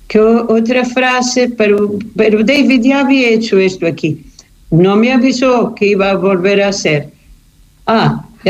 Otra frase, pero David ya había hecho esto aquí. No me avisó que iba a volver a hacer.